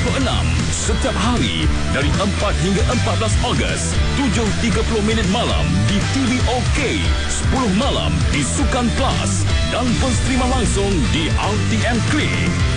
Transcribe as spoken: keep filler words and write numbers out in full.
puluh enam setiap hari dari empat hingga empat belas Ogos, tujuh tiga puluh minit malam di T V OK, sepuluh malam di Sukan Plus dan penstreaman langsung di R T M Klik.